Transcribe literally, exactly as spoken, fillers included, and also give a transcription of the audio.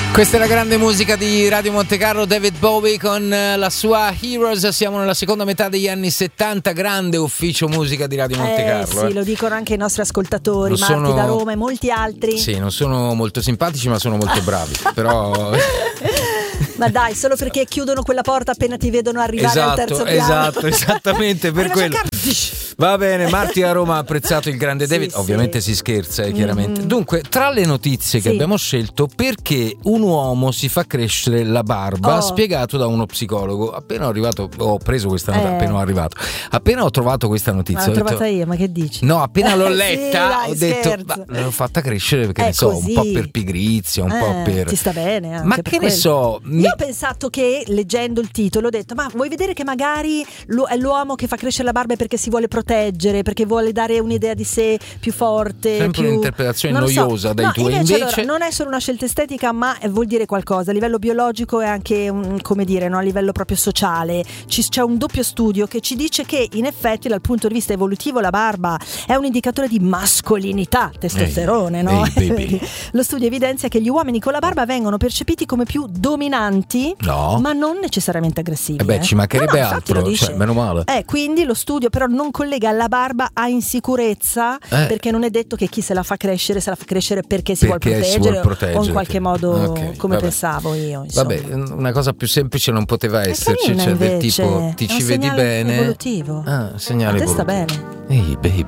Questa è la grande musica di Radio Montecarlo, David Bowie con la sua Heroes. Siamo nella seconda metà degli anni settanta, grande ufficio musica di Radio Montecarlo. Eh sì, eh. lo dicono anche i nostri ascoltatori, Lo Marti sono... da Roma e molti altri. Sì, non sono molto simpatici ma sono molto bravi, però... Ma dai, solo perché chiudono quella porta appena ti vedono arrivare esatto, al terzo piano. Esatto, esattamente per quello. Va bene, Marti a Roma ha apprezzato il grande David. Sì, Ovviamente sì. si scherza, eh, chiaramente. Mm. Dunque, tra le notizie che Sì. abbiamo scelto, perché un uomo si fa crescere la barba, Oh. spiegato da uno psicologo. Appena ho arrivato, ho preso questa notizia, Eh. appena ho arrivato. Appena ho trovato questa Ma notizia, l'ho ho detto, trovata io, ma che dici? no, appena l'ho Eh, letta, sì, dai, ho detto, scherzo. ma l'ho fatta crescere perché È ne so, così. un po' per pigrizia, un Eh, po' per... Ti sta bene anche Ma per che ne quello. so, mi- Io ho pensato che leggendo il titolo ho detto, ma vuoi vedere che magari l'u- è l'uomo che fa crescere la barba perché si vuole proteggere, perché vuole dare un'idea di sé più forte, Sempre più... un'interpretazione non lo so. noiosa dai No, tuoi, invece, invece- allora, non è solo una scelta estetica, ma vuol dire qualcosa a livello biologico e anche un, come dire, no, a livello proprio sociale. Ci, c'è un doppio studio che ci dice che in effetti dal punto di vista evolutivo la barba è un indicatore di mascolinità, testosterone, Ehi, no? ehi, baby. Lo studio evidenzia che gli uomini con la barba vengono percepiti come più dominanti, No. ma non necessariamente aggressivi. Eh beh, eh. ci mancherebbe No, no, infatti altro, lo dice. cioè, meno male. Eh, quindi lo studio però non collega la barba a insicurezza, Eh. perché non è detto che chi se la fa crescere se la fa crescere perché si Perché vuole si proteggere, vuol proteggere, o in qualche che- modo Ok, come vabbè. pensavo io, insomma. Vabbè, una cosa più semplice non poteva esserci, carina, cioè del invece. tipo ti È ci un vedi segnale bene. evolutivo. Ah, segnale A te sta evolutivo. bene. Ehi, baby.